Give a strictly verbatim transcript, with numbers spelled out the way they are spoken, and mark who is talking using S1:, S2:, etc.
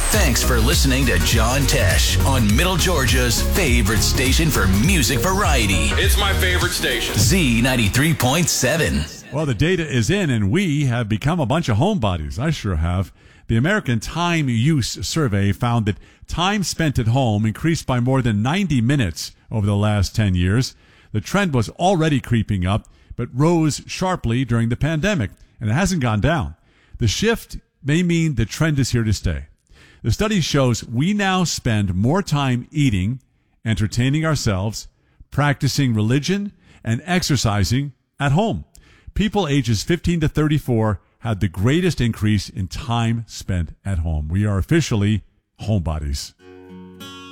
S1: Thanks for listening to John Tesh on Middle Georgia's favorite station for music variety.
S2: It's my favorite station.
S1: Z ninety-three point seven.
S3: Well, the data is in, and we have become a bunch of homebodies. I sure have. The American Time Use Survey found that time spent at home increased by more than ninety minutes over the last ten years. The trend was already creeping up, but rose sharply during the pandemic, and it hasn't gone down. The shift may mean the trend is here to stay. The study shows we now spend more time eating, entertaining ourselves, practicing religion, and exercising at home. People ages fifteen to thirty-four had the greatest increase in time spent at home. We are officially homebodies.